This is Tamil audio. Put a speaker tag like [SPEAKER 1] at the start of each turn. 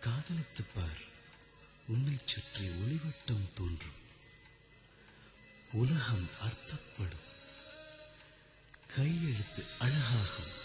[SPEAKER 1] காதலித்துப் பார், உன்னை சுற்றி ஒளிவட்டம் தோன்றும், உலகம் அர்த்தப்படும், கையெழுத்து அழகாகும்.